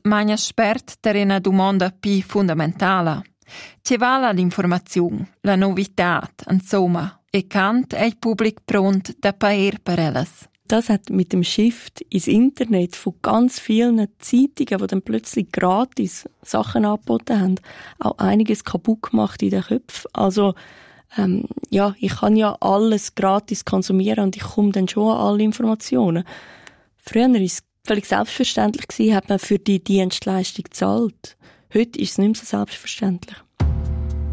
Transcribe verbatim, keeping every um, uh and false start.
magna spert ter una domanda più fondamentale. Ci vale l'informazione, la novità, insomma, e Kant è il pubblico pronto da pair per elles. Das hat mit dem Shift ins Internet von ganz vielen Zeitungen, die dann plötzlich gratis Sachen angeboten haben, auch einiges kaputt gemacht in den Köpfen. Also, ähm, ja, ich kann ja alles gratis konsumieren und ich komme dann schon an alle Informationen. Früher war es völlig selbstverständlich, hat man für die Dienstleistung gezahlt. Heute ist es nicht mehr so selbstverständlich.